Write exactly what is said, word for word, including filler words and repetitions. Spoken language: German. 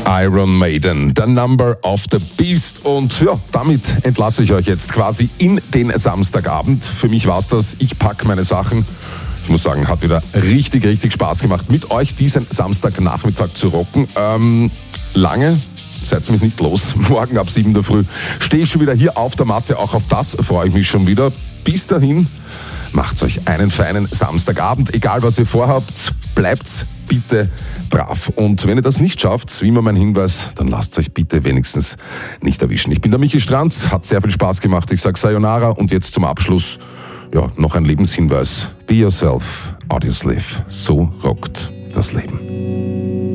Iron Maiden, The Number of the Beast. Und ja, damit entlasse ich euch jetzt quasi in den Samstagabend. Für mich war's das. Ich packe meine Sachen. Ich muss sagen, hat wieder richtig, richtig Spaß gemacht, mit euch diesen Samstagnachmittag zu rocken. Ähm, lange seid mich nicht los. Morgen ab sieben der Früh stehe ich schon wieder hier auf der Matte. Auch auf das freue ich mich schon wieder. Bis dahin, macht's euch einen feinen Samstagabend. Egal, was ihr vorhabt, bleibt bitte brav. Und wenn ihr das nicht schafft, wie immer mein Hinweis, dann lasst euch bitte wenigstens nicht erwischen. Ich bin der Michi Stranz, hat sehr viel Spaß gemacht. Ich sage Sayonara und jetzt zum Abschluss ja, noch ein Lebenshinweis. Be yourself, audience live. So rockt das Leben.